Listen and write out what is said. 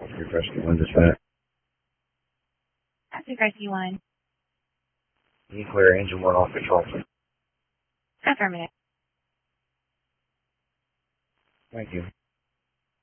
Refresh the one dispatch. That's Rescue 1. Can you clear engine 1 off control? Affirmative. Thank you.